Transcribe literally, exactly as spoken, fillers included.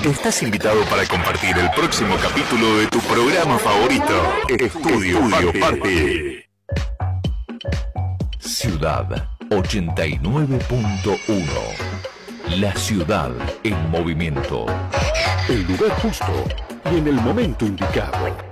Estás invitado para compartir el próximo capítulo de tu programa favorito, Estudio, Estudio Party. Ciudad ochenta y nueve punto uno. La ciudad en movimiento. El lugar justo y en el momento indicado.